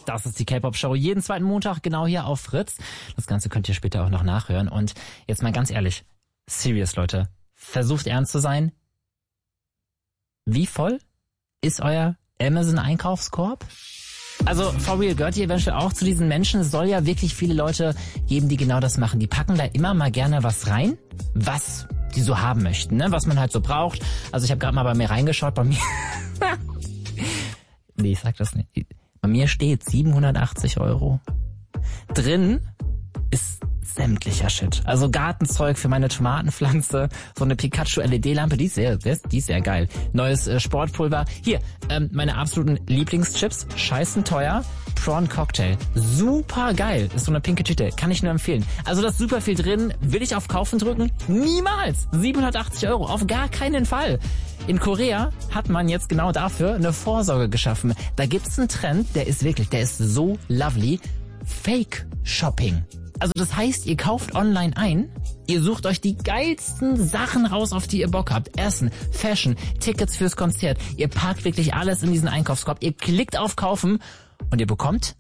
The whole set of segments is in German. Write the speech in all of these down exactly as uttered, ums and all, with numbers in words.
Das ist die K-Pop-Show. Jeden zweiten Montag genau hier auf Fritz. Das Ganze könnt ihr später auch noch nachhören. Und jetzt mal ganz ehrlich, serious, Leute. Versucht ernst zu sein. Wie voll ist euer Amazon-Einkaufskorb? Also, for real, gehört ihr eventuell auch zu diesen Menschen? Es soll ja wirklich viele Leute geben, die genau das machen. Die packen da immer mal gerne was rein, was die so haben möchten, ne? Was man halt so braucht. Also ich habe gerade mal bei mir reingeschaut, bei mir... nee, ich sag das nicht. Bei mir steht siebenhundertachtzig Euro. Drin ist sämtlicher Shit. Also Gartenzeug für meine Tomatenpflanze, so eine Pikachu-L E D-Lampe, die ist sehr, die ist sehr geil. Neues äh, Sportpulver. Hier, ähm, meine absoluten Lieblingschips, scheißen teuer. Prawn Cocktail. Super geil. Ist so eine pinke Tüte. Kann ich nur empfehlen. Also da ist super viel drin. Will ich auf Kaufen drücken? Niemals. siebenhundertachtzig Euro. Auf gar keinen Fall. In Korea hat man jetzt genau dafür eine Vorsorge geschaffen. Da gibt's einen Trend, der ist wirklich, der ist so lovely. Fake Shopping. Also das heißt, ihr kauft online ein, ihr sucht euch die geilsten Sachen raus, auf die ihr Bock habt. Essen, Fashion, Tickets fürs Konzert. Ihr packt wirklich alles in diesen Einkaufskorb. Ihr klickt auf Kaufen und ihr bekommt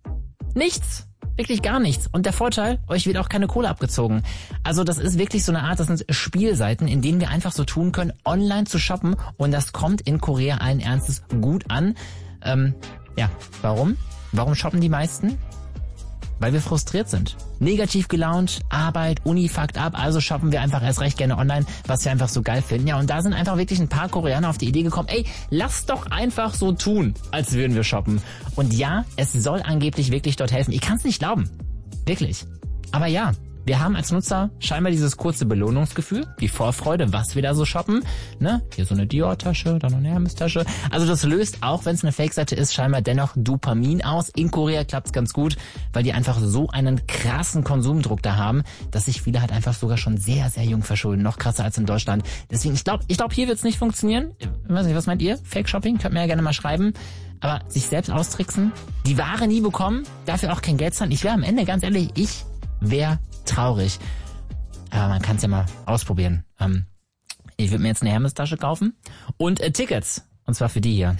nichts. Wirklich gar nichts. Und der Vorteil, euch wird auch keine Kohle abgezogen. Also das ist wirklich so eine Art, das sind Spielseiten, in denen wir einfach so tun können, online zu shoppen. Und das kommt in Korea allen Ernstes gut an. Ähm, ja, warum? Warum shoppen die meisten? Weil wir frustriert sind. Negativ gelaunt, Arbeit, Uni fuckt ab, also shoppen wir einfach erst recht gerne online, was wir einfach so geil finden. Ja, und da sind einfach wirklich ein paar Koreaner auf die Idee gekommen, ey, lass doch einfach so tun, als würden wir shoppen. Und ja, es soll angeblich wirklich dort helfen. Ich kann es nicht glauben. Wirklich. Aber ja, wir haben als Nutzer scheinbar dieses kurze Belohnungsgefühl, die Vorfreude, was wir da so shoppen. Ne? Hier so eine Dior-Tasche, da noch eine Hermes-Tasche. Also das löst, auch wenn es eine Fake-Seite ist, scheinbar dennoch Dopamin aus. In Korea klappt's ganz gut, weil die einfach so einen krassen Konsumdruck da haben, dass sich viele halt einfach sogar schon sehr, sehr jung verschulden. Noch krasser als in Deutschland. Deswegen, ich glaube, ich glaube, hier wird's nicht funktionieren. Ich weiß nicht, was meint ihr? Fake-Shopping? Könnt mir ja gerne mal schreiben. Aber sich selbst austricksen, die Ware nie bekommen, dafür auch kein Geld zahlen. Ich wäre am Ende, ganz ehrlich, ich wäre traurig. Aber man kann es ja mal ausprobieren. Ähm, ich würde mir jetzt eine Hermes-Tasche kaufen und äh, Tickets. Und zwar für die hier.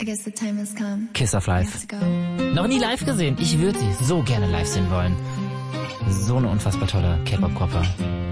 Kiss of Life. Noch nie live gesehen. Ich würde sie so gerne live sehen wollen. So eine unfassbar tolle K-Pop-Gruppe.